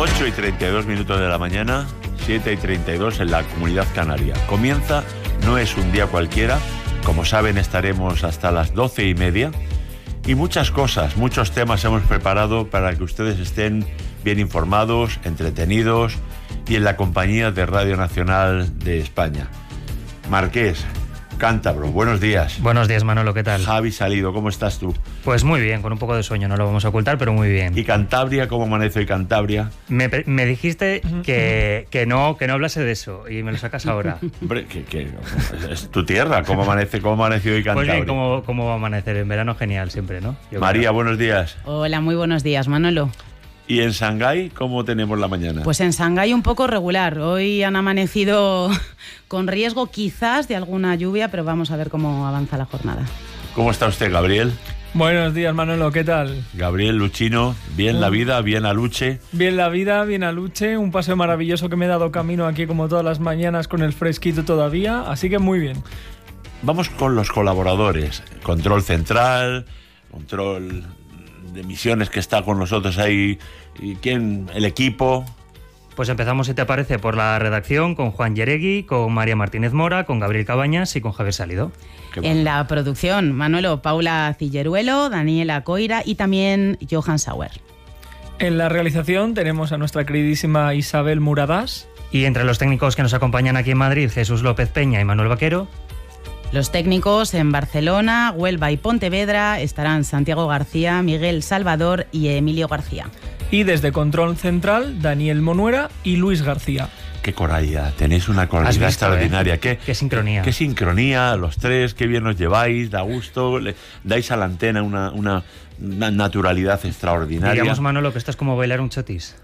8:32 de la mañana, 7:32 en la Comunidad Canaria. Comienza No es un día cualquiera. Como saben, estaremos hasta las 12:30. Y muchas cosas, muchos temas hemos preparado para que ustedes estén bien informados, entretenidos y en la compañía de Radio Nacional de España. Marqués, cántabro, buenos días. Buenos días, Manolo, ¿qué tal? Javi Salido, ¿cómo estás tú? Pues muy bien, con un poco de sueño, no lo vamos a ocultar, pero muy bien. ¿Y Cantabria, cómo amanece hoy Cantabria? Me dijiste que no hablase de eso y me lo sacas ahora. Hombre, que es tu tierra, ¿cómo amaneció hoy Cantabria? Pues bien, ¿cómo va a amanecer? En verano genial siempre, ¿no? María, buenos días. Hola, muy buenos días, Manolo. ¿Y en Shanghái cómo tenemos la mañana? Pues en Shanghái un poco regular. Hoy han amanecido con riesgo quizás de alguna lluvia, pero vamos a ver cómo avanza la jornada. ¿Cómo está usted, Gabriel? Buenos días, Manolo, ¿qué tal? Gabriel, Luchino, bien la vida, bien a Luche. Bien la vida, bien a Luche, un paseo maravilloso que me he dado camino aquí como todas las mañanas con el fresquito todavía, así que muy bien. Vamos con los colaboradores, control central, control de misiones que está con nosotros ahí, y quién, el equipo. Pues empezamos, si te parece, por la redacción con Juan Yeregui, con María Martínez Mora, con Gabriel Cabañas y con Javier Salido. En la producción, Manolo, Paula Cilleruelo, Daniela Coira y también Johan Sauer. En la realización tenemos a nuestra queridísima Isabel Muradás. Y entre los técnicos que nos acompañan aquí en Madrid, Jesús López Peña y Manuel Vaquero. Los técnicos en Barcelona, Huelva y Pontevedra estarán Santiago García, Miguel Salvador y Emilio García. Y desde Control Central, Daniel Monuera y Luis García. Qué coralla, tenéis una coralidad extraordinaria. Qué sincronía. Qué sincronía, los tres, qué bien os lleváis, da gusto, dais a la antena una naturalidad extraordinaria. Digamos, Manolo, que esto es como bailar un chotis.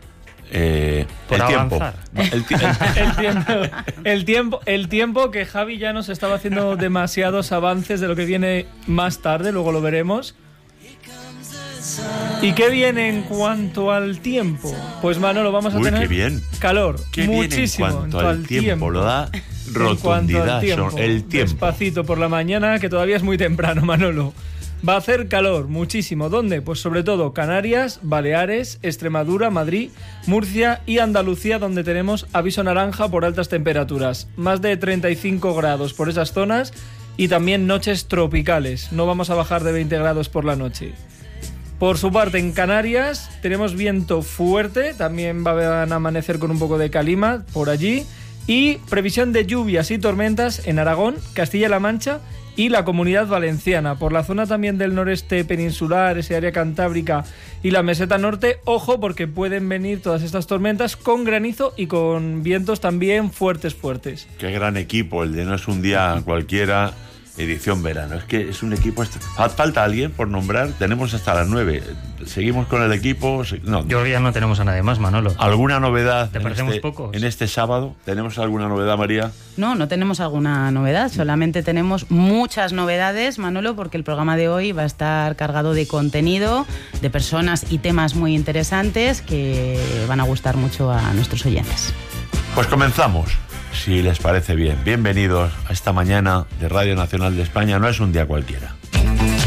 Por avanzar. El tiempo que Javi ya nos estaba haciendo demasiados avances de lo que viene más tarde, luego lo veremos. ¿Y qué viene en cuanto al tiempo? Pues Manolo, vamos a tener calor, ¿Qué muchísimo viene en cuanto al tiempo? Lo da rotundidad, el tiempo. Despacito por la mañana, que todavía es muy temprano, Manolo. Va a hacer calor, muchísimo. ¿Dónde? Pues sobre todo Canarias, Baleares, Extremadura, Madrid, Murcia y Andalucía, donde tenemos aviso naranja por altas temperaturas. Más de 35 grados por esas zonas y también noches tropicales. No vamos a bajar de 20 grados por la noche. Por su parte, en Canarias tenemos viento fuerte, también van a amanecer con un poco de calima por allí. Y previsión de lluvias y tormentas en Aragón, Castilla-La Mancha y la Comunidad Valenciana. Por la zona también del noreste peninsular, ese área cantábrica y la meseta norte, ojo porque pueden venir todas estas tormentas con granizo y con vientos también fuertes. Qué gran equipo, el de No es un día cualquiera, edición verano. Es que es un equipo... ¿Falta alguien por nombrar? Tenemos hasta las 9. ¿Seguimos con el equipo? No. Yo ya no tenemos a nadie más, Manolo. ¿Alguna novedad? ¿Te parecemos pocos? En este sábado, ¿tenemos alguna novedad, María? No tenemos alguna novedad, solamente tenemos muchas novedades, Manolo, porque el programa de hoy va a estar cargado de contenido, de personas y temas muy interesantes que van a gustar mucho a nuestros oyentes. Pues comenzamos, si les parece bien. Bienvenidos a esta mañana de Radio Nacional de España. No es un día cualquiera.